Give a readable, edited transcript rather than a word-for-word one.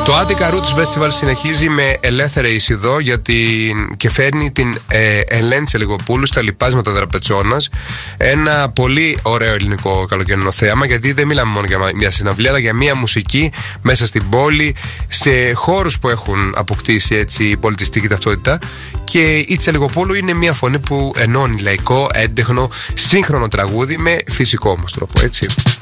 Το Attica Roots Festival συνεχίζει με ελεύθερη Ισιδό και φέρνει την Ελένη Τσελιγοπούλου στα λοιπάσματα Δραπετσώνας. Ένα πολύ ωραίο ελληνικό καλοκαιρινό θέαμα, γιατί δεν μιλάμε μόνο για μια συναυλία, αλλά για μια μουσική μέσα στην πόλη, σε χώρους που έχουν αποκτήσει έτσι πολιτιστική ταυτότητα. Και η Τσελιγοπούλου είναι μια φωνή που ενώνει λαϊκό, έντεχνο, σύγχρονο τραγούδι με φυσικό όμως τρόπο, έτσι.